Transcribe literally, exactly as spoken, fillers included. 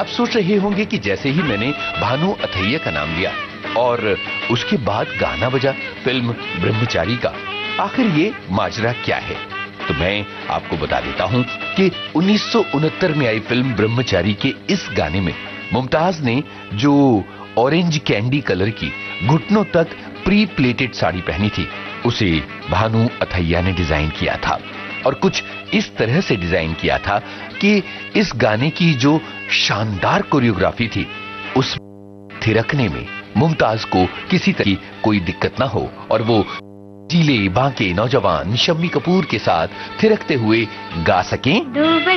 आप सोच रहे होंगे कि जैसे ही मैंने भानु अथैया का नाम लिया और उसके बाद गाना बजा फिल्म ब्रह्मचारी का, आखिर ये माजरा क्या है? तो मैं आपको बता देता हूं कि उन्नीस सौ उनहत्तर में आई फिल्म ब्रह्मचारी के इस गाने में मुमताज ने जो ऑरेंज कैंडी कलर की घुटनों तक प्री प्लेटेड साड़ी पहनी थी, उसे भानु अथैया ने डिजाइन किया था और कुछ इस तरह से डिजाइन किया था कि इस गाने की जो शानदार कोरियोग्राफी थी उस थिरकने में मुमताज को किसी तरह की कोई दिक्कत ना हो और वो जीले बांके नौजवान शम्मी कपूर के साथ थिरकते हुए गा सकें।